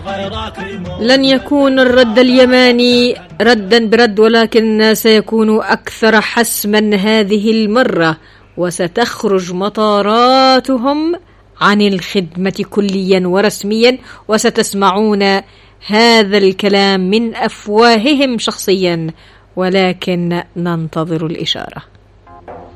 لن يكون الرد اليماني ردا برد، ولكن سيكون أكثر حسما هذه المرة، وستخرج مطاراتهم عن الخدمة كليا ورسميا، وستسمعون هذا الكلام من أفواههم شخصيا، ولكن ننتظر الإشارة.